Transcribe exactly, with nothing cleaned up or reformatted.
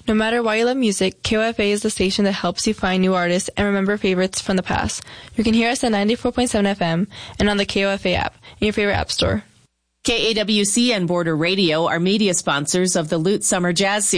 No matter why you love music, K O F A is the station that helps you find new artists and remember favorites from the past. You can hear us at ninety-four point seven F M and on the K O F A app in your favorite app store. K A W C and Border Radio are media sponsors of the Lute Summer Jazz Series.